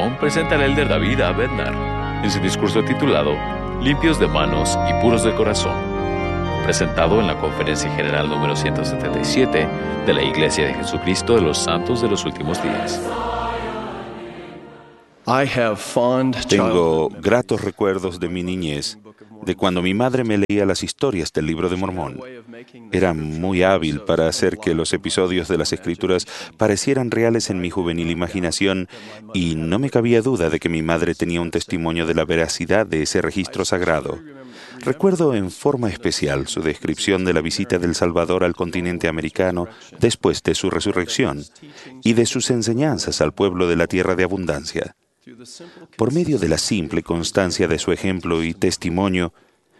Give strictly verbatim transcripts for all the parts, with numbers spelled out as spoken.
Corazón presenta al elder David A. Bednar en su discurso titulado Limpios de manos y puros de corazón, presentado en la Conferencia General número ciento setenta y siete de la Iglesia de Jesucristo de los Santos de los Últimos Días. Tengo gratos recuerdos de mi niñez, de cuando mi madre me leía las historias del Libro de Mormón. Era muy hábil para hacer que los episodios de las Escrituras parecieran reales en mi juvenil imaginación, y no me cabía duda de que mi madre tenía un testimonio de la veracidad de ese registro sagrado. Recuerdo en forma especial su descripción de la visita del Salvador al continente americano después de su resurrección y de sus enseñanzas al pueblo de la tierra de abundancia. Por medio de la simple constancia de su ejemplo y testimonio,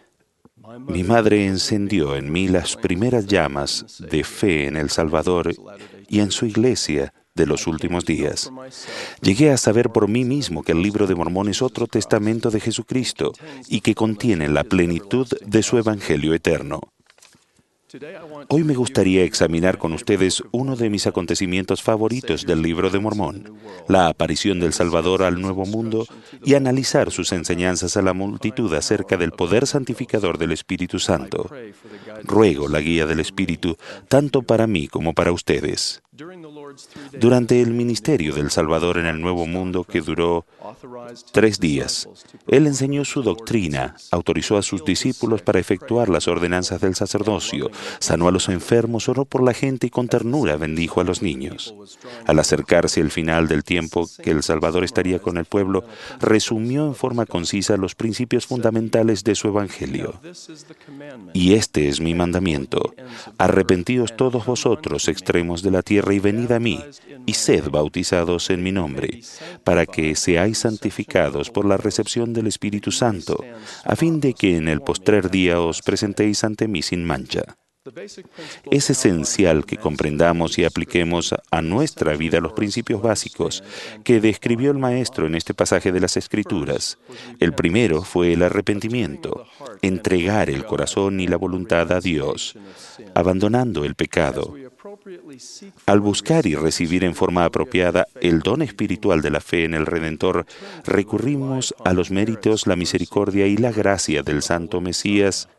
mi madre encendió en mí las primeras llamas de fe en el Salvador y en su iglesia de los últimos días. Llegué a saber por mí mismo que el Libro de Mormón es otro testamento de Jesucristo y que contiene la plenitud de su Evangelio eterno. Hoy me gustaría examinar con ustedes uno de mis acontecimientos favoritos del Libro de Mormón, la aparición del Salvador al Nuevo Mundo, y analizar sus enseñanzas a la multitud acerca del poder santificador del Espíritu Santo. Ruego la guía del Espíritu tanto para mí como para ustedes. Durante el ministerio del Salvador en el Nuevo Mundo, que duró tres días, Él enseñó su doctrina, autorizó a sus discípulos para efectuar las ordenanzas del sacerdocio, sanó a los enfermos, oró por la gente y con ternura bendijo a los niños. Al acercarse el final del tiempo que el Salvador estaría con el pueblo, resumió en forma concisa los principios fundamentales de su Evangelio. Y este es mi mandamiento: arrepentíos todos vosotros, extremos de la tierra, y venid a mí, y sed bautizados en mi nombre, para que seáis santificados por la recepción del Espíritu Santo, a fin de que en el postrer día os presentéis ante mí sin mancha. Es esencial que comprendamos y apliquemos a nuestra vida los principios básicos que describió el Maestro en este pasaje de las Escrituras. El primero fue el arrepentimiento, entregar el corazón y la voluntad a Dios, abandonando el pecado. Al buscar y recibir en forma apropiada el don espiritual de la fe en el Redentor, recurrimos a los méritos, la misericordia y la gracia del Santo Mesías,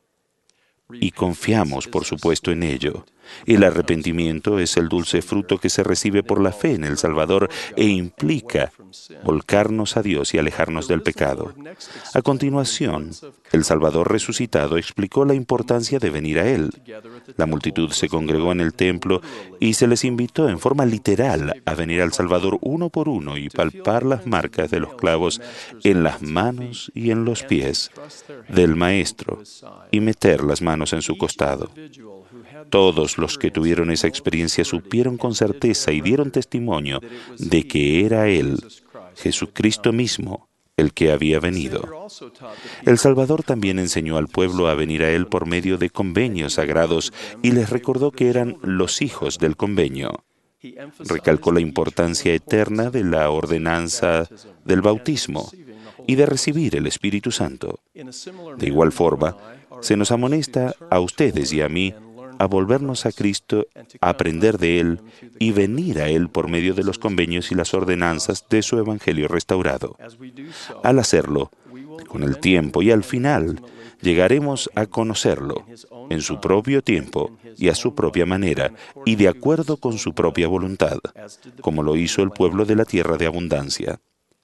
y confiamos, por supuesto, en ello. El arrepentimiento es el dulce fruto que se recibe por la fe en el Salvador e implica volcarnos a Dios y alejarnos del pecado. A continuación, el Salvador resucitado explicó la importancia de venir a Él. La multitud se congregó en el templo y se les invitó en forma literal a venir al Salvador uno por uno y palpar las marcas de los clavos en las manos y en los pies del Maestro y meter las manos en su costado. Todos los que tuvieron esa experiencia supieron con certeza y dieron testimonio de que era Él, Jesucristo mismo, el que había venido. El Salvador también enseñó al pueblo a venir a Él por medio de convenios sagrados y les recordó que eran los hijos del convenio. Recalcó la importancia eterna de la ordenanza del bautismo y de recibir el Espíritu Santo. De igual forma, se nos amonesta a ustedes y a mí a volvernos a Cristo, a aprender de Él y venir a Él por medio de los convenios y las ordenanzas de su Evangelio restaurado. Al hacerlo, con el tiempo y al final, llegaremos a conocerlo en su propio tiempo y a su propia manera y de acuerdo con su propia voluntad, como lo hizo el pueblo de la tierra de abundancia.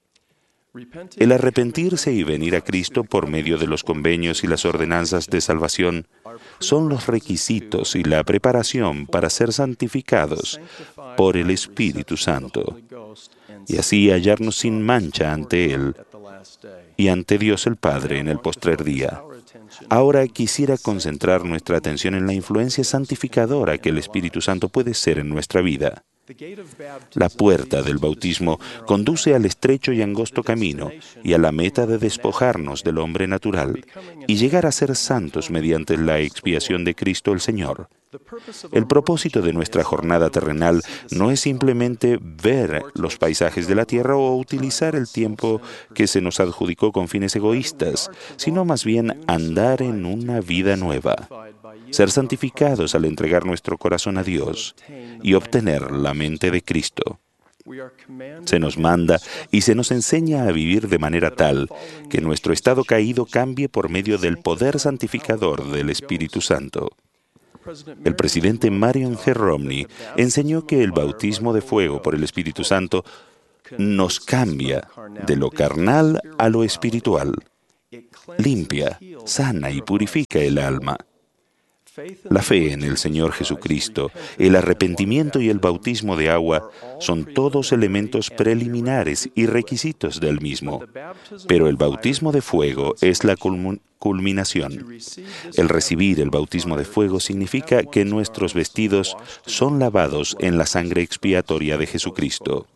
El arrepentirse y venir a Cristo por medio de los convenios y las ordenanzas de salvación son los requisitos y la preparación para ser santificados por el Espíritu Santo y así hallarnos sin mancha ante Él y ante Dios el Padre en el postrer día. Ahora quisiera concentrar nuestra atención en la influencia santificadora que el Espíritu Santo puede ser en nuestra vida. La puerta del bautismo conduce al estrecho y angosto camino y a la meta de despojarnos del hombre natural y llegar a ser santos mediante la expiación de Cristo el Señor. El propósito de nuestra jornada terrenal no es simplemente ver los paisajes de la tierra o utilizar el tiempo que se nos adjudicó con fines egoístas, sino más bien andar en una vida nueva, ser santificados al entregar nuestro corazón a Dios y obtener la mente de Cristo. Se nos manda y se nos enseña a vivir de manera tal que nuestro estado caído cambie por medio del poder santificador del Espíritu Santo. El presidente Marion G. Romney enseñó que el bautismo de fuego por el Espíritu Santo nos cambia de lo carnal a lo espiritual, limpia, sana y purifica el alma. La fe en el Señor Jesucristo, el arrepentimiento y el bautismo de agua son todos elementos preliminares y requisitos del mismo, pero el bautismo de fuego es la culminación. El recibir el bautismo de fuego significa que nuestros vestidos son lavados en la sangre expiatoria de Jesucristo.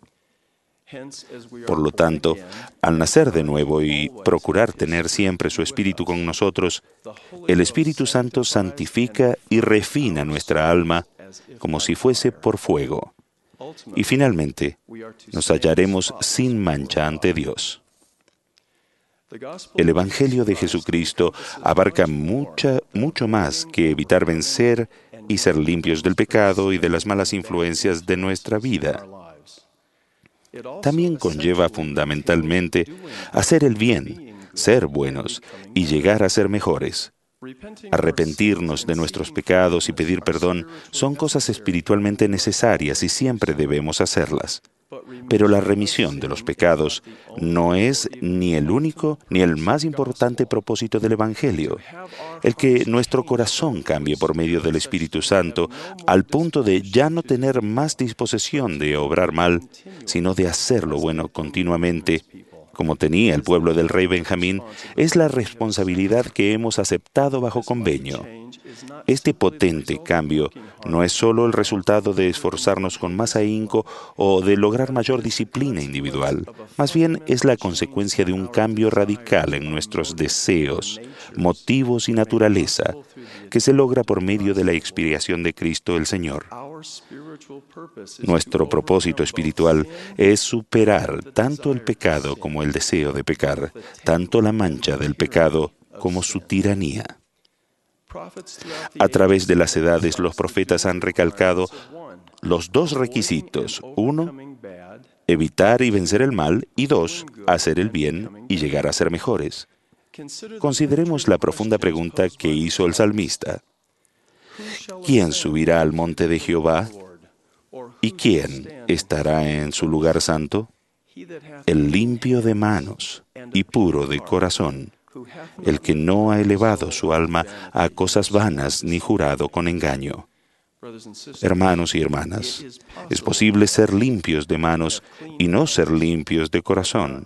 Por lo tanto, al nacer de nuevo y procurar tener siempre su Espíritu con nosotros, el Espíritu Santo santifica y refina nuestra alma como si fuese por fuego. Y finalmente, nos hallaremos sin mancha ante Dios. El Evangelio de Jesucristo abarca mucha, mucho más que evitar vencer y ser limpios del pecado y de las malas influencias de nuestra vida. También conlleva fundamentalmente hacer el bien, ser buenos y llegar a ser mejores. Arrepentirnos de nuestros pecados y pedir perdón son cosas espiritualmente necesarias y siempre debemos hacerlas. Pero la remisión de los pecados no es ni el único ni el más importante propósito del Evangelio. El que nuestro corazón cambie por medio del Espíritu Santo al punto de ya no tener más disposición de obrar mal, sino de hacer lo bueno continuamente, como tenía el pueblo del rey Benjamín, es la responsabilidad que hemos aceptado bajo convenio. Este potente cambio no es solo el resultado de esforzarnos con más ahínco o de lograr mayor disciplina individual. Más bien es la consecuencia de un cambio radical en nuestros deseos, motivos y naturaleza, que se logra por medio de la expiación de Cristo el Señor. Nuestro propósito espiritual es superar tanto el pecado como el deseo de pecar, tanto la mancha del pecado como su tiranía. A través de las edades, los profetas han recalcado los dos requisitos. Uno, evitar y vencer el mal, y dos, hacer el bien y llegar a ser mejores. Consideremos la profunda pregunta que hizo el salmista. ¿Quién subirá al monte de Jehová? ¿Y quién estará en su lugar santo? El limpio de manos y puro de corazón, el que no ha elevado su alma a cosas vanas ni jurado con engaño. Hermanos y hermanas, es posible ser limpios de manos y no ser limpios de corazón.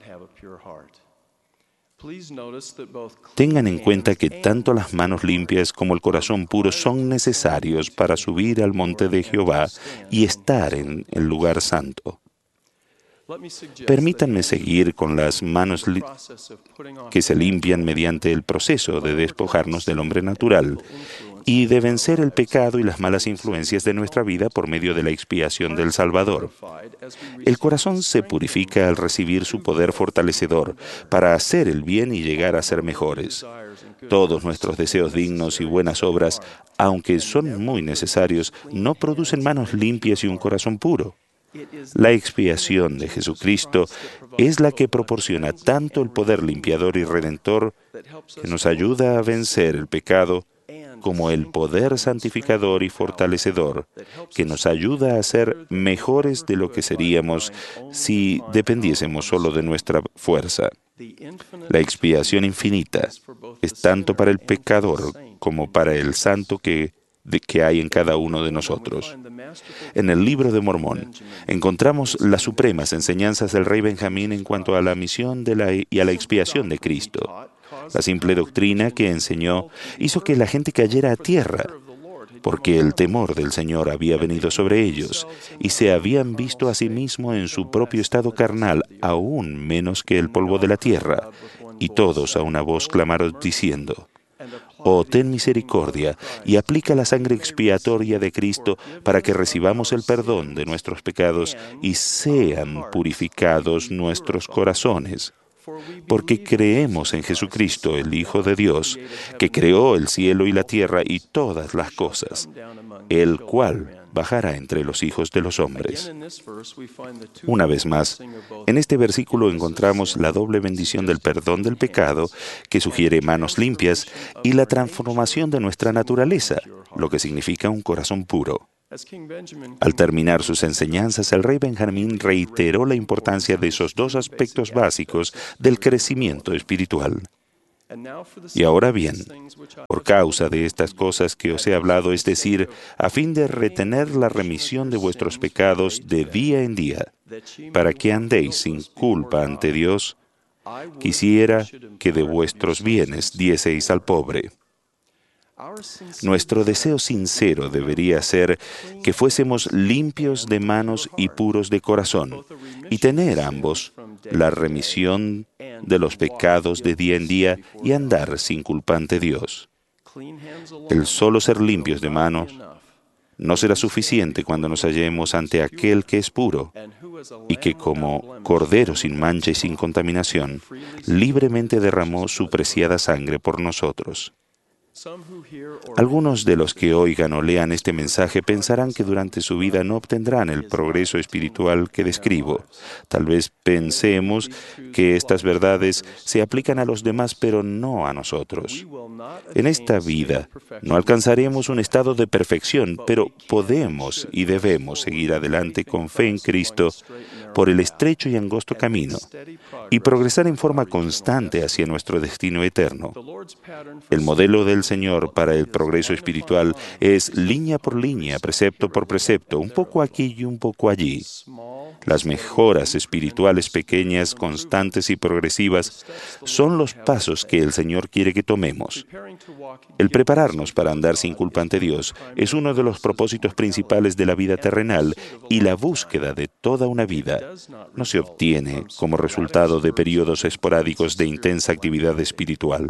Tengan en cuenta que tanto las manos limpias como el corazón puro son necesarios para subir al monte de Jehová y estar en el lugar santo. Permítanme seguir con las manos que se limpian mediante el proceso de despojarnos del hombre natural y de vencer el pecado y las malas influencias de nuestra vida por medio de la expiación del Salvador. El corazón se purifica al recibir su poder fortalecedor para hacer el bien y llegar a ser mejores. Todos nuestros deseos dignos y buenas obras, aunque son muy necesarios, no producen manos limpias y un corazón puro. La expiación de Jesucristo es la que proporciona tanto el poder limpiador y redentor que nos ayuda a vencer el pecado, como el poder santificador y fortalecedor que nos ayuda a ser mejores de lo que seríamos si dependiésemos solo de nuestra fuerza. La expiación infinita es tanto para el pecador como para el santo que de que hay en cada uno de nosotros. En el Libro de Mormón encontramos las supremas enseñanzas del rey Benjamín en cuanto a la misión de la, y a la expiación de Cristo. La simple doctrina que enseñó hizo que la gente cayera a tierra, porque el temor del Señor había venido sobre ellos y se habían visto a sí mismos en su propio estado carnal aún menos que el polvo de la tierra, y todos a una voz clamaron diciendo: «Oh, ten misericordia y aplica la sangre expiatoria de Cristo para que recibamos el perdón de nuestros pecados y sean purificados nuestros corazones». porque creemos en Jesucristo, el Hijo de Dios, que creó el cielo y la tierra y todas las cosas, el cual bajará entre los hijos de los hombres. Una vez más, en este versículo encontramos la doble bendición del perdón del pecado, que sugiere manos limpias, y la transformación de nuestra naturaleza, lo que significa un corazón puro. Al terminar sus enseñanzas, el rey Benjamín reiteró la importancia de esos dos aspectos básicos del crecimiento espiritual. Y ahora bien, por causa de estas cosas que os he hablado, es decir, a fin de retener la remisión de vuestros pecados de día en día, para que andéis sin culpa ante Dios, quisiera que de vuestros bienes dieseis al pobre. Nuestro deseo sincero debería ser que fuésemos limpios de manos y puros de corazón, y tener ambos la remisión de los pecados de día en día y andar sin culpa ante Dios. El solo ser limpios de manos no será suficiente cuando nos hallemos ante aquel que es puro y que, como cordero sin mancha y sin contaminación, libremente derramó su preciada sangre por nosotros. Algunos de los que oigan o lean este mensaje pensarán que durante su vida no obtendrán el progreso espiritual que describo. Tal vez pensemos que estas verdades se aplican a los demás, pero no a nosotros. En esta vida no alcanzaremos un estado de perfección, pero podemos y debemos seguir adelante con fe en Cristo por el estrecho y angosto camino y progresar en forma constante hacia nuestro destino eterno. El modelo del Señor para el progreso espiritual es línea por línea, precepto por precepto, un poco aquí y un poco allí. Las mejoras espirituales pequeñas, constantes y progresivas son los pasos que el Señor quiere que tomemos. El prepararnos para andar sin culpa ante Dios es uno de los propósitos principales de la vida terrenal, y la búsqueda de toda una vida no se obtiene como resultado de periodos esporádicos de intensa actividad espiritual.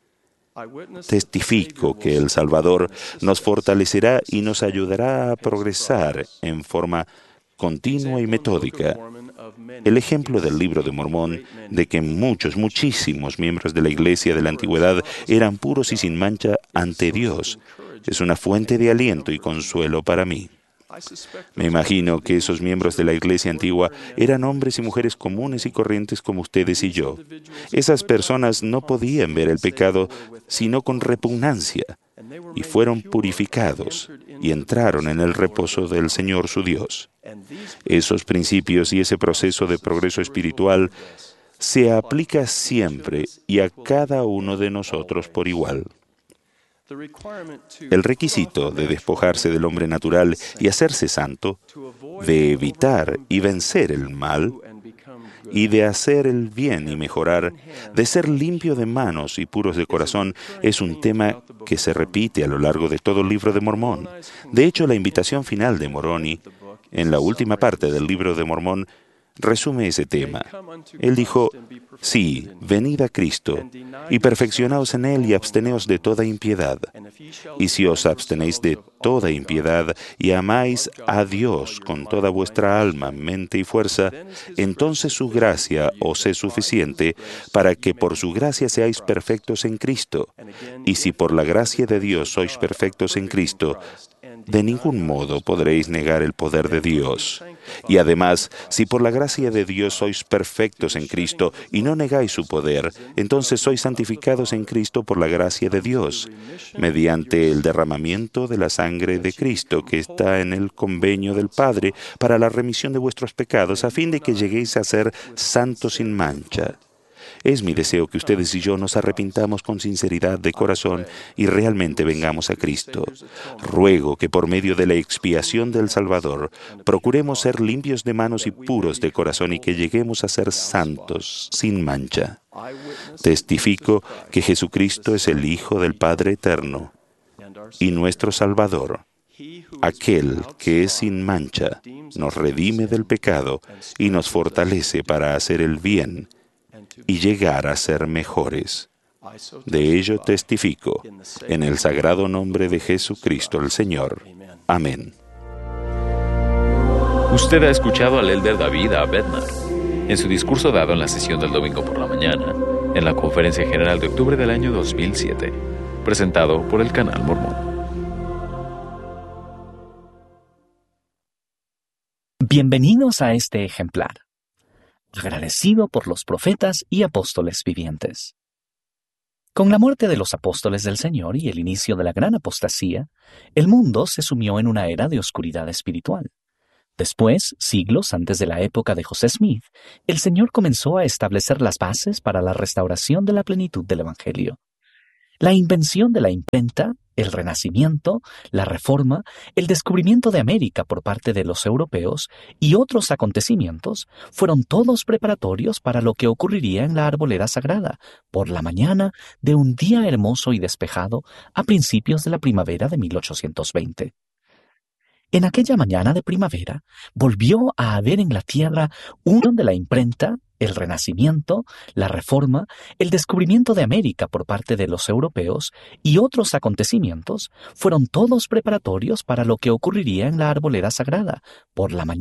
Testifico que el Salvador nos fortalecerá y nos ayudará a progresar en forma continua y metódica. El ejemplo del Libro de Mormón, de que muchos, muchísimos miembros de la Iglesia de la Antigüedad eran puros y sin mancha ante Dios, es una fuente de aliento y consuelo para mí. Me imagino que esos miembros de la Iglesia antigua eran hombres y mujeres comunes y corrientes como ustedes y yo. Esas personas no podían ver el pecado sino con repugnancia, y fueron purificados y entraron en el reposo del Señor su Dios. Esos principios y ese proceso de progreso espiritual se aplica siempre y a cada uno de nosotros por igual. El requisito de despojarse del hombre natural y hacerse santo, de evitar y vencer el mal, y de hacer el bien y mejorar, de ser limpio de manos y puros de corazón, es un tema que se repite a lo largo de todo el Libro de Mormón. De hecho, la invitación final de Moroni, en la última parte del Libro de Mormón, resume ese tema. Él dijo: sí, venid a Cristo, y perfeccionaos en Él y absteneos de toda impiedad. Y si os abstenéis de toda impiedad y amáis a Dios con toda vuestra alma, mente y fuerza, entonces su gracia os es suficiente para que por su gracia seáis perfectos en Cristo. Y si por la gracia de Dios sois perfectos en Cristo, de ningún modo podréis negar el poder de Dios. Y además, si por la gracia de Dios sois perfectos en Cristo y no negáis su poder, entonces sois santificados en Cristo por la gracia de Dios, mediante el derramamiento de la sangre de Cristo que está en el convenio del Padre para la remisión de vuestros pecados, a fin de que lleguéis a ser santos sin mancha. Es mi deseo que ustedes y yo nos arrepintamos con sinceridad de corazón y realmente vengamos a Cristo. Ruego que por medio de la expiación del Salvador procuremos ser limpios de manos y puros de corazón, y que lleguemos a ser santos sin mancha. Testifico que Jesucristo es el Hijo del Padre Eterno y nuestro Salvador. Aquel que es sin mancha nos redime del pecado y nos fortalece para hacer el bien y llegar a ser mejores. De ello testifico, en el sagrado nombre de Jesucristo el Señor. Amén. Usted ha escuchado al elder David A. Bednar. en su discurso dado en la sesión del domingo por la mañana, en la Conferencia General de octubre del año dos mil siete, presentado por el Canal Mormón. Bienvenidos a este ejemplar, agradecido por los profetas y apóstoles vivientes. Con la muerte de los apóstoles del Señor y el inicio de la gran apostasía, el mundo se sumió en una era de oscuridad espiritual. Después, siglos antes de la época de José Smith, el Señor comenzó a establecer las bases para la restauración de la plenitud del Evangelio. La invención de la imprenta, el Renacimiento, la Reforma, el descubrimiento de América por parte de los europeos y otros acontecimientos fueron todos preparatorios para lo que ocurriría en la arboleda sagrada por la mañana de un día hermoso y despejado a principios de la primavera de mil ochocientos veinte. En aquella mañana de primavera volvió a haber en la tierra un de la imprenta, el Renacimiento, la Reforma, el descubrimiento de América por parte de los europeos y otros acontecimientos fueron todos preparatorios para lo que ocurriría en la arboleda sagrada por la mañana